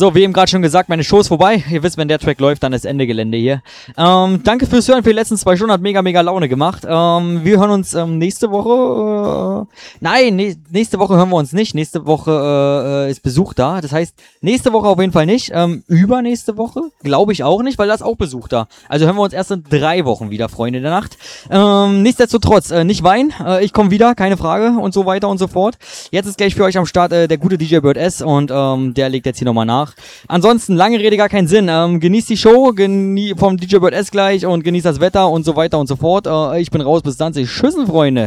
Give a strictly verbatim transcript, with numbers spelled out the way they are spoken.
So, wie eben gerade schon gesagt, meine Show ist vorbei. Ihr wisst, wenn der Track läuft, dann ist Ende Gelände hier. Ähm, danke fürs Hören für die letzten zwei Stunden. Hat mega, mega Laune gemacht. Ähm, wir hören uns ähm, nächste Woche. Äh, nein, ne, nächste Woche hören wir uns nicht. Nächste Woche äh, ist Besuch da. Das heißt, nächste Woche auf jeden Fall nicht. Ähm, übernächste Woche glaube ich auch nicht, weil da ist auch Besuch da. Also hören wir uns erst in drei Wochen wieder, Freunde der Nacht. Ähm, nichtsdestotrotz, äh, nicht weinen. Äh, ich komme wieder, keine Frage und so weiter und so fort. Jetzt ist gleich für euch am Start äh, der gute D J Bird S und ähm, der legt jetzt hier nochmal nach. Ansonsten, lange Rede, gar keinen Sinn. Ähm, genießt die Show genie vom D J Bird S gleich und genießt das Wetter und so weiter und so fort. Äh, ich bin raus, bis dann. Tschüssen, Freunde.